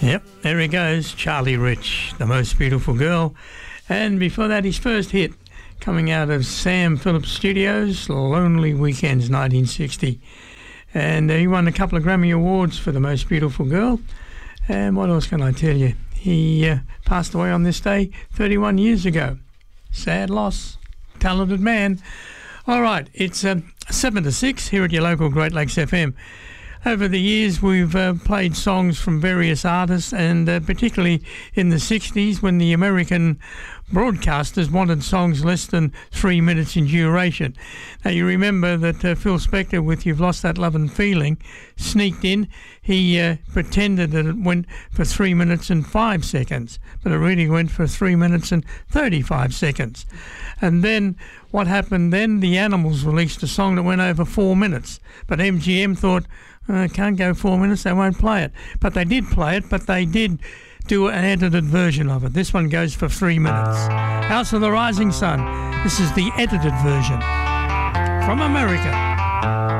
Yep, there he goes, Charlie Rich, The Most Beautiful Girl. And before that, his first hit, coming out of Sam Phillips Studios, Lonely Weekends, 1960. And he won a couple of Grammy Awards for The Most Beautiful Girl. And what else can I tell you? He passed away on this day 31 years ago. Sad loss. Talented man. All right, it's 7 to 6 here at your local Great Lakes FM. Over the years, we've played songs from various artists, and particularly in the 60s when the American broadcasters wanted songs less than 3 minutes in duration. Now, you remember that Phil Spector with You've Lost That Lovin' Feeling sneaked in. He pretended that it went for 3 minutes and 5 seconds, but it really went for 3 minutes and 35 seconds. And then what happened then? The Animals released a song that went over 4 minutes, but MGM thought, can't go 4 minutes, they won't play it. But they did play it, but they did do an edited version of it. This one goes for 3 minutes. House of the Rising Sun. This is the edited version from America.